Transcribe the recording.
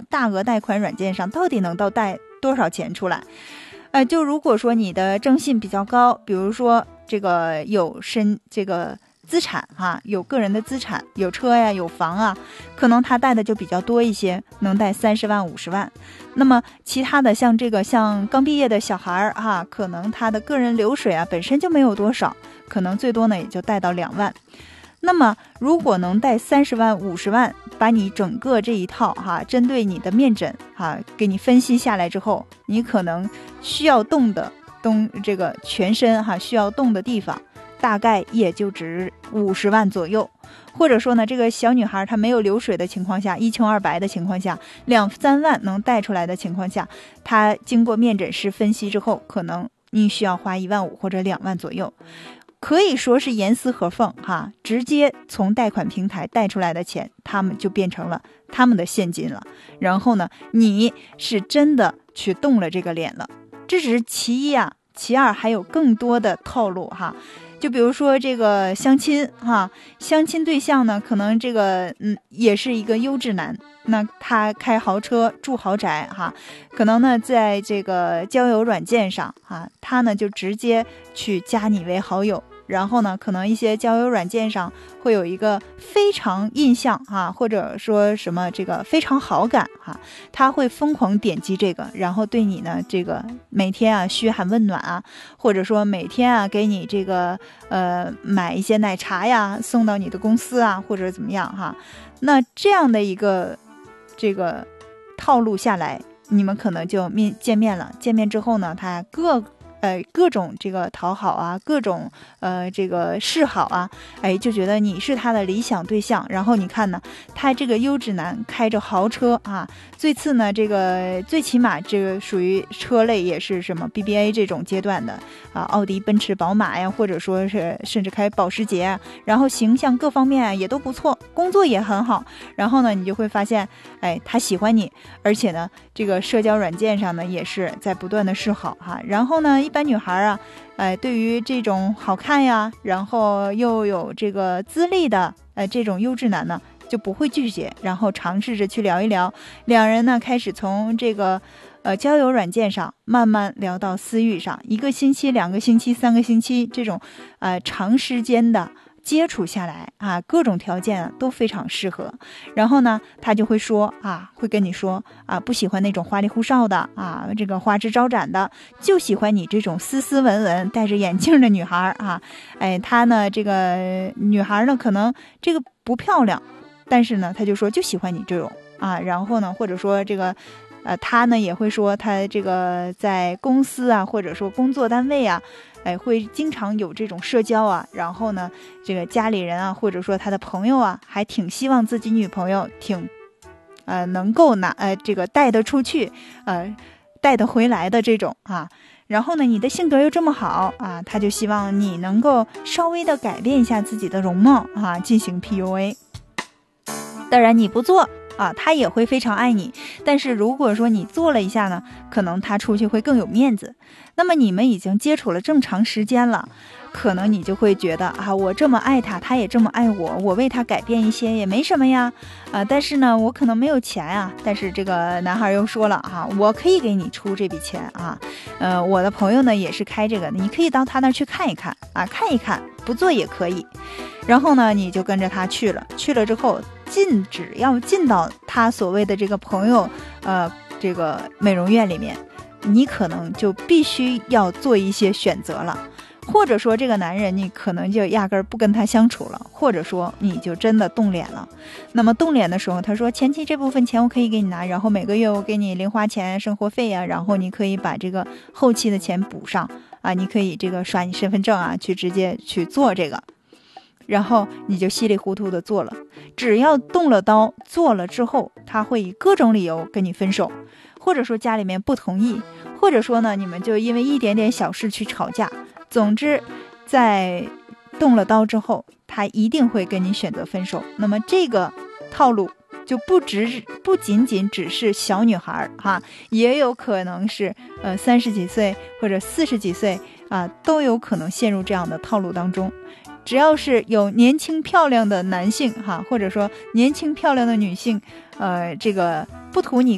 大额贷款软件上到底能贷多少钱出来。就如果说你的征信比较高，比如说这个有这个资产有个人的资产，有车呀，有房啊，可能他贷的就比较多一些，能贷30万50万。那么其他的像刚毕业的小孩可能他的个人流水本身就没有多少，可能最多呢也就贷到2万。那么如果能贷30万50万，把你整个这一套针对你的面诊给你分析下来之后，你可能需要这个全身需要动的地方大概也就值50万左右。或者说呢，这个小女孩她没有流水的情况下，一穷二白的情况下，2-3万能贷出来的情况下，她经过面诊师分析之后，可能你需要花1万5或者2万左右。可以说是严丝合缝直接从贷款平台贷出来的钱，他们就变成了他们的现金了。然后呢，你是真的去动了这个脸了。这只是其一其二还有更多的套路就比如说这个相亲相亲对象呢，可能这个也是一个优质男，那他开豪车住豪宅可能呢在这个交友软件上他呢就直接去加你为好友，然后呢可能一些交友软件上会有一个非常印象或者说什么这个非常好感他会疯狂点击这个，然后对你呢这个每天嘘寒问暖或者说每天给你这个买一些奶茶呀送到你的公司或者怎么样那这样的一个这个套路下来，你们可能就见面了。见面之后呢，他各种这个讨好各种这个示好就觉得你是他的理想对象。然后你看呢，他这个优质男开着豪车最次呢这个最起码这个属于车类也是什么 BBA 这种阶段的奥迪奔驰宝马呀，或者说是甚至开保时捷然后形象各方面也都不错，工作也很好。然后呢你就会发现他喜欢你，而且呢这个社交软件上呢也是在不断的示好然后呢一般女孩对于这种好看呀，然后又有这个资历的这种优质男呢就不会拒绝，然后尝试着去聊一聊。两人呢开始从这个交友软件上慢慢聊到私域上，1个星期2个星期3个星期这种长时间的接触下来各种条件都非常适合。然后呢他就会说会跟你说不喜欢那种花里胡哨的这个花枝招展的，就喜欢你这种斯斯文文戴着眼镜的女孩他呢这个女孩呢可能这个不漂亮，但是呢他就说就喜欢你这种然后呢或者说这个他呢也会说他这个在公司或者说工作单位会经常有这种社交然后呢这个家里人或者说他的朋友还挺希望自己女朋友挺能够这个带得出去带得回来的这种然后呢你的性格又这么好他就希望你能够稍微的改变一下自己的容貌进行 PUA。 当然你不做他也会非常爱你，但是如果说你做了一下呢，可能他出去会更有面子。那么你们已经接触了这么长时间了，可能你就会觉得我这么爱他，他也这么爱我，我为他改变一些也没什么呀但是呢我可能没有钱但是这个男孩又说了我可以给你出这笔钱我的朋友呢也是开这个的，你可以到他那去看一看看一看，不做也可以。然后呢你就跟着他去了之后只要进到他所谓的这个朋友这个美容院里面，你可能就必须要做一些选择了，或者说这个男人你可能就压根儿不跟他相处了，或者说你就真的动脸了。那么动脸的时候他说前期这部分钱我可以给你拿，然后每个月我给你零花钱生活费然后你可以把这个后期的钱补上你可以这个刷你身份证去直接去做这个，然后你就稀里糊涂的做了。只要动了刀做了之后，他会以各种理由跟你分手，或者说家里面不同意，或者说呢你们就因为一点点小事去吵架。总之在动了刀之后他一定会跟你选择分手。那么这个套路就不仅仅只是小女孩也有可能是30几岁或者40几岁都有可能陷入这样的套路当中。只要是有年轻漂亮的男性或者说年轻漂亮的女性这个不图你